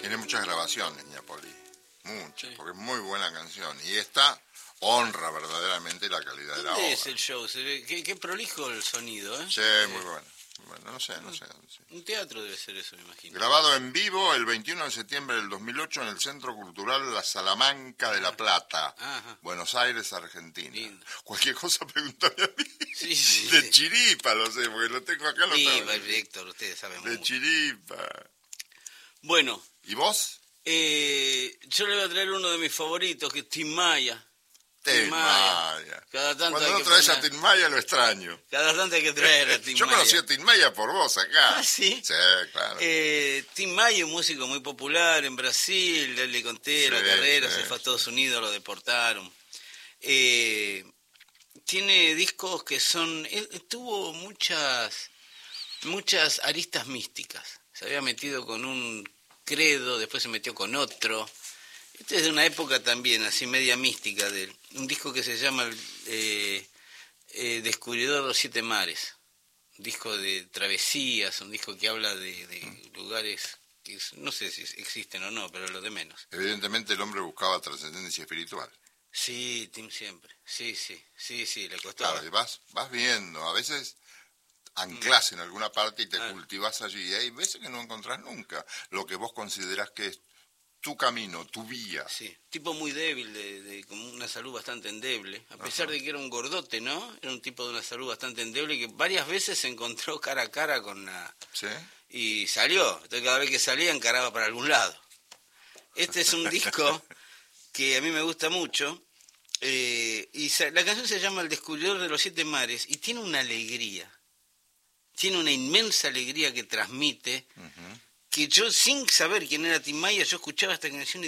Tiene muchas grabaciones, Napoli. Muchas, Sí. porque es muy buena canción. Y esta honra verdaderamente la calidad de la ¿Dónde obra. es el show? Qué prolijo el sonido, ¿eh? Sí, muy bueno. Bueno, no sé dónde. Sí. Un teatro debe ser eso, me imagino. Grabado en vivo el 21 de septiembre del 2008 en el Centro Cultural La Salamanca de La Plata, Ajá. Buenos Aires, Argentina. Lindo. Cualquier cosa pregúntame a mí. Sí, sí. De chiripa, lo sé, porque lo tengo acá. Sí, tengo. Héctor, ustedes saben De mucho. chiripa. Bueno, ¿Y vos? yo le voy a traer uno de mis favoritos, que es Tim Maya. Tim Maya. Cada tanto Cuando hay no que traes a poner- Tim Maya lo extraño. Cada tanto hay que traer a Tim Yo Maya. conocí a Tim Maya por vos acá. ¿Ah, sí? Sí, claro. Tim Maya, un músico muy popular en Brasil, ya le conté la Sí, carrera, sí, se fue a sí. Estados Unidos, lo deportaron. Tiene discos que son... Él tuvo muchas aristas místicas. Se había metido con un credo, después se metió con otro. Este es de una época también, así media mística, de él. Un disco que se llama Descubridor de los Siete Mares. Un disco de travesías, un disco que habla de lugares que no sé si existen o no, pero lo de menos. Evidentemente el hombre buscaba trascendencia espiritual. Sí, Tim siempre. Sí, le costó. Claro, y vas viendo, a veces anclas en alguna parte y te Ah. cultivas allí, y hay veces que no encontrás nunca lo que vos considerás que es tu camino, tu vía. Sí, tipo muy débil, con una salud bastante endeble, a pesar de que era un gordote, ¿no? Era un tipo de una salud bastante endeble y que varias veces se encontró cara a cara con la... ¿Sí? Y salió, entonces cada vez que salía encaraba para algún lado. Este es un disco que a mí me gusta mucho, la canción se llama El Descubridor de los Siete Mares y tiene una alegría, tiene una inmensa alegría que transmite, Ujú. que yo sin saber quién era Tim Maya, yo escuchaba esta canción y